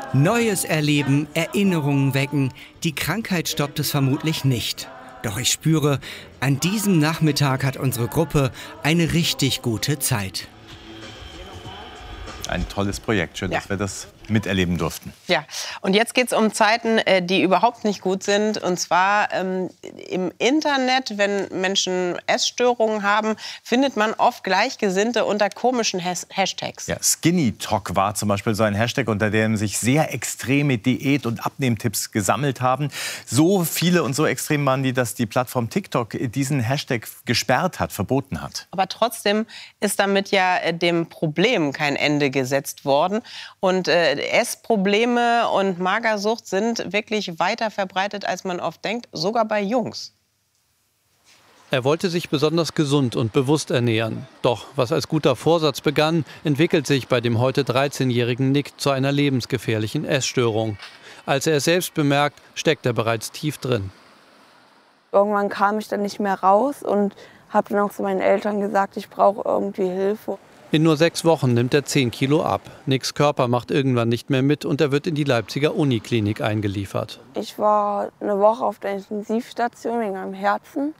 Neues erleben, Erinnerungen wecken. Die Krankheit stoppt es vermutlich nicht. Doch ich spüre, an diesem Nachmittag hat unsere Gruppe eine richtig gute Zeit. Ein tolles Projekt. Schön, dass wir das miterleben durften. Ja, und jetzt geht es um Zeiten, die überhaupt nicht gut sind. Und zwar im Internet, wenn Menschen Essstörungen haben, findet man oft Gleichgesinnte unter komischen Hashtags. Ja, Skinny Talk war zum Beispiel so ein Hashtag, unter dem sich sehr extreme Diät- und Abnehmtipps gesammelt haben. So viele und so extrem waren die, dass die Plattform TikTok diesen Hashtag gesperrt hat, verboten hat. Aber trotzdem ist damit ja dem Problem kein Ende gesetzt worden. Und Essprobleme und Magersucht sind wirklich weiter verbreitet, als man oft denkt, sogar bei Jungs. Er wollte sich besonders gesund und bewusst ernähren. Doch was als guter Vorsatz begann, entwickelt sich bei dem heute 13-jährigen Nick zu einer lebensgefährlichen Essstörung. Als er es selbst bemerkt, steckt er bereits tief drin. Irgendwann kam ich dann nicht mehr raus und habe dann auch zu meinen Eltern gesagt, ich brauche irgendwie Hilfe. In nur 6 Wochen nimmt er 10 Kilo ab. Nicks Körper macht irgendwann nicht mehr mit und er wird in die Leipziger Uniklinik eingeliefert. Ich war eine Woche auf der Intensivstation wegen einem Herzen.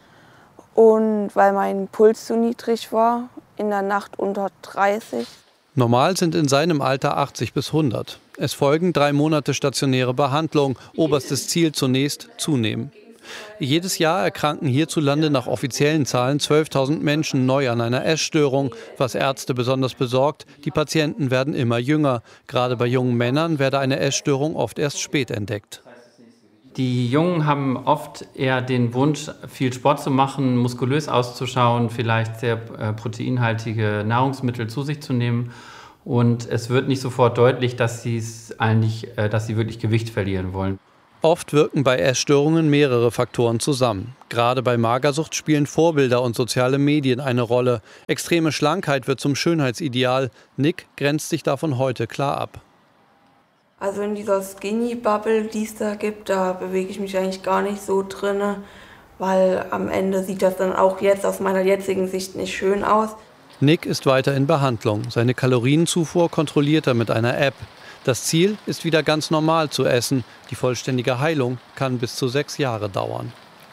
Und weil mein Puls zu niedrig war, in der Nacht unter 30. Normal sind in seinem Alter 80 bis 100. Es folgen 3 Monate stationäre Behandlung. Oberstes Ziel zunächst zunehmen. Jedes Jahr erkranken hierzulande nach offiziellen Zahlen 12.000 Menschen neu an einer Essstörung. Was Ärzte besonders besorgt, die Patienten werden immer jünger. Gerade bei jungen Männern werde eine Essstörung oft erst spät entdeckt. Die Jungen haben oft eher den Wunsch, viel Sport zu machen, muskulös auszuschauen, vielleicht sehr proteinhaltige Nahrungsmittel zu sich zu nehmen. Und es wird nicht sofort deutlich, dass sie wirklich Gewicht verlieren wollen. Oft wirken bei Essstörungen mehrere Faktoren zusammen. Gerade bei Magersucht spielen Vorbilder und soziale Medien eine Rolle. Extreme Schlankheit wird zum Schönheitsideal. Nick grenzt sich davon heute klar ab. Also in dieser Skinny-Bubble, die es da gibt, da bewege ich mich eigentlich gar nicht so drin, weil am Ende sieht das dann auch jetzt aus meiner jetzigen Sicht nicht schön aus. Nick ist weiter in Behandlung. Seine Kalorienzufuhr kontrolliert er mit einer App. Das Ziel ist wieder ganz normal zu essen. Die vollständige Heilung kann bis zu 6 Jahre dauern.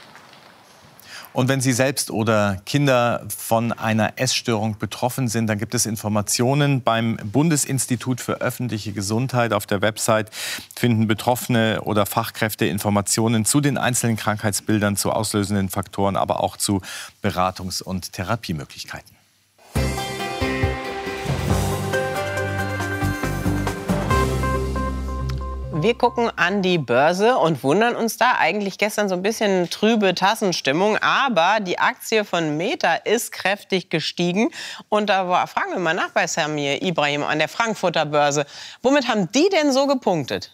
Und wenn Sie selbst oder Kinder von einer Essstörung betroffen sind, dann gibt es Informationen beim Bundesinstitut für öffentliche Gesundheit. Auf der Website finden Betroffene oder Fachkräfte Informationen zu den einzelnen Krankheitsbildern, zu auslösenden Faktoren, aber auch zu Beratungs- und Therapiemöglichkeiten. Wir gucken an die Börse und wundern uns da eigentlich gestern so ein bisschen trübe Tassenstimmung. Aber die Aktie von Meta ist kräftig gestiegen. Und da fragen wir mal nach bei Samir Ibrahim an der Frankfurter Börse. Womit haben die denn so gepunktet?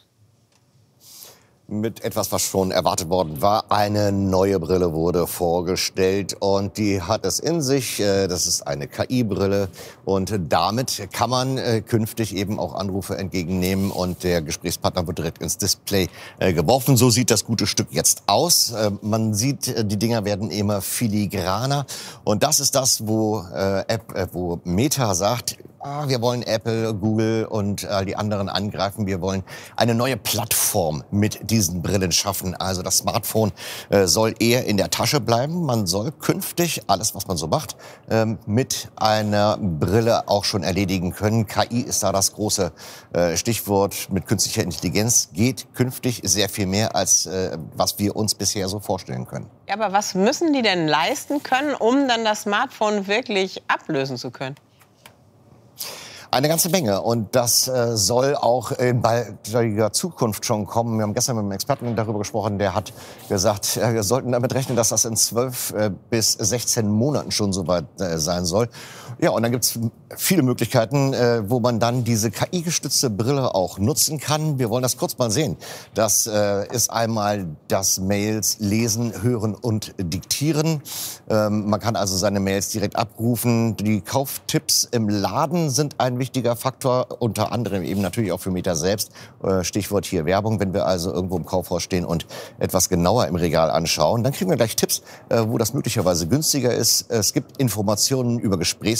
Mit etwas, was schon erwartet worden war. Eine neue Brille wurde vorgestellt und die hat es in sich. Das ist eine KI-Brille und damit kann man künftig eben auch Anrufe entgegennehmen und der Gesprächspartner wird direkt ins Display geworfen. So sieht das gute Stück jetzt aus. Man sieht, die Dinger werden immer filigraner und das ist das, wo Meta sagt, wir wollen Apple, Google und die anderen angreifen. Wir wollen eine neue Plattform mit diesen Brillen schaffen. Also das Smartphone soll eher in der Tasche bleiben. Man soll künftig alles, was man so macht, mit einer Brille auch schon erledigen können. KI ist da das große Stichwort. Mit künstlicher Intelligenz geht künftig sehr viel mehr, als was wir uns bisher so vorstellen können. Ja, aber was müssen die denn leisten können, um dann das Smartphone wirklich ablösen zu können? Eine ganze Menge und das soll auch in baldiger Zukunft schon kommen. Wir haben gestern mit einem Experten darüber gesprochen, der hat gesagt, wir sollten damit rechnen, dass das in 12 bis 16 Monaten schon soweit sein soll. Ja, und dann gibt's viele Möglichkeiten, wo man dann diese KI-gestützte Brille auch nutzen kann. Wir wollen das kurz mal sehen. Das ist einmal das Mails lesen, hören und diktieren. Man kann also seine Mails direkt abrufen. Die Kauftipps im Laden sind ein wichtiger Faktor, unter anderem eben natürlich auch für Meta selbst. Stichwort hier Werbung. Wenn wir also irgendwo im Kaufhaus stehen und etwas genauer im Regal anschauen, dann kriegen wir gleich Tipps, wo das möglicherweise günstiger ist. Es gibt Informationen über Gesprächspartner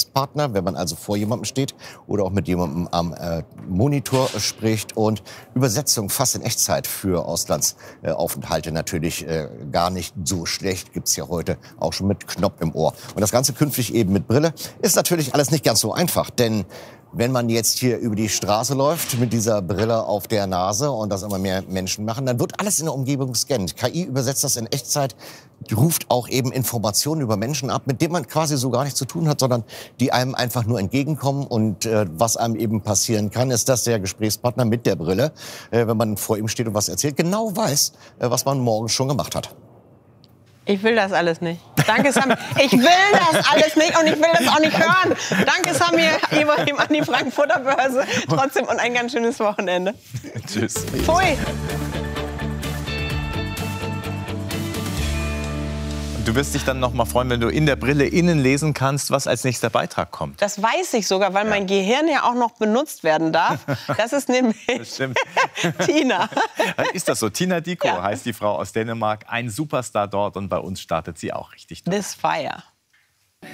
Gesprächspartner, wenn man also vor jemandem steht oder auch mit jemandem am Monitor spricht. Und Übersetzung fast in Echtzeit für Auslandsaufenthalte natürlich gar nicht so schlecht. Gibt's ja heute auch schon mit Knopf im Ohr. Und das Ganze künftig eben mit Brille ist natürlich alles nicht ganz so einfach, denn wenn man jetzt hier über die Straße läuft mit dieser Brille auf der Nase und das immer mehr Menschen machen, dann wird alles in der Umgebung gescannt. KI übersetzt das in Echtzeit, ruft auch eben Informationen über Menschen ab, mit denen man quasi so gar nichts zu tun hat, sondern die einem einfach nur entgegenkommen. Und was einem eben passieren kann, ist, dass der Gesprächspartner mit der Brille, wenn man vor ihm steht und was erzählt, genau weiß, was man morgen schon gemacht hat. Ich will das alles nicht. Danke, Samir. Ich will das alles nicht und ich will das auch nicht hören. Danke, Samir, Ibrahim, an die Frankfurter Börse. Trotzdem und ein ganz schönes Wochenende. Tschüss. Pfui. Du wirst dich dann noch mal freuen, wenn du in der Brille innen lesen kannst, was als nächster Beitrag kommt. Das weiß ich sogar, weil mein Gehirn ja auch noch benutzt werden darf. Das ist nämlich Tina. Ist das so? Tina Dicko heißt die Frau aus Dänemark. Ein Superstar dort und bei uns startet sie auch richtig durch. This Fire.